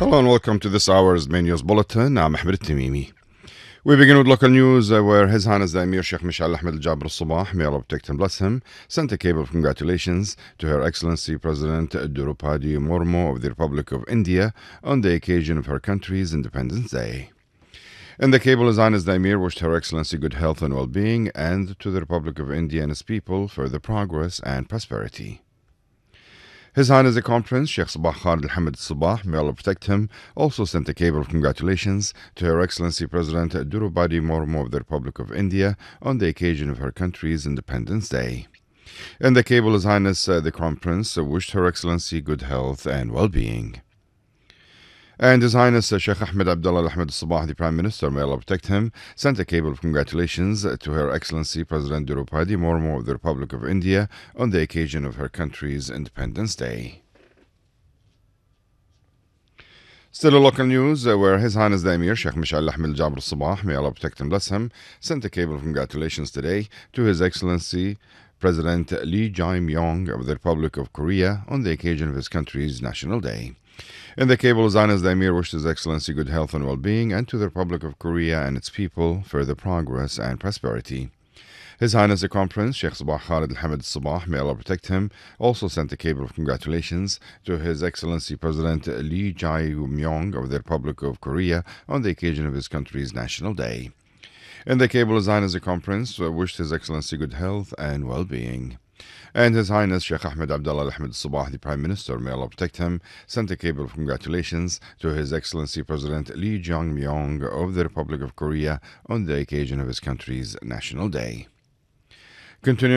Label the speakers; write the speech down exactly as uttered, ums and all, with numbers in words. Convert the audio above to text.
Speaker 1: Hello and welcome to this hour's main news bulletin. I'm Ahmed Tamimi. We begin with local news uh, where His Highness the Emir Sheikh Mishal Ahmed Al Jaber Al Sabah, may Allah protect and bless him, sent a cable of congratulations to Her Excellency President Draupadi Murmu of the Republic of India on the occasion of her country's Independence Day. In the cable, His Highness the Emir wished Her Excellency good health and well-being, and to the Republic of India and its people further progress and prosperity. His Highness the Crown Prince Sheikh Sabah Khalid Al Hamad Al Sabah, may Allah protect him, also sent a cable of congratulations to Her Excellency President Draupadi Murmu of the Republic of India on the occasion of her country's Independence Day. In the cable, His Highness uh, the Crown Prince uh, wished Her Excellency good health and well-being. And His Highness uh, Sheikh Ahmed Abdullah Al Ahmed Al Sabah, the Prime Minister, may Allah protect him, sent a cable of congratulations to Her Excellency President Draupadi Murmu of the Republic of India on the occasion of her country's Independence Day. Still a local news uh, where His Highness the Emir Sheikh Mishal Ahmed Al Jaber Al Sabah, may Allah protect and bless him, sent a cable of congratulations today to His Excellency President Lee Jae-myung of the Republic of Korea on the occasion of his country's National Day. In the cable, His Highness the Emir wished His Excellency good health and well-being, and to the Republic of Korea and its people further progress and prosperity. His Highness the Crown Prince Sheikh Sabah Khalid Al Hamad Al Sabah, may Allah protect him, also sent a cable of congratulations to His Excellency President Lee Jae-myung of the Republic of Korea on the occasion of his country's National Day. In the cable, His Highness the Crown Prince wished His Excellency good health and well-being. And His Highness Sheikh Ahmed Abdullah Al Ahmed Al Sabah, the Prime Minister, may Allah protect him, sent a cable of congratulations to His Excellency President Lee Jae-myung of the Republic of Korea on the occasion of his country's National Day. Continuing